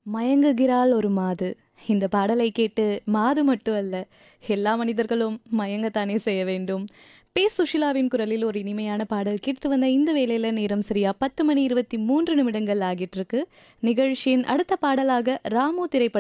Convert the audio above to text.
மயங்குகிறாள் ஒரு மாது. இந்த பாடலை கேட்டு மாது மட்டும் அல்ல, எல்லா மனிதர்களும் மயங்கத்தானே செய்ய வேண்டும். பே சுஷிலாவின் குரலில் ஒரு இனிமையான பாடல் கேட்டு வந்த இந்த வேளையில நேரம் சரியா 10 மணி 23 நிமிடங்கள் ஆகிட்டு இருக்கு. நிகழ்ச்சியின் அடுத்த பாடலாக ராமு திரைப்பட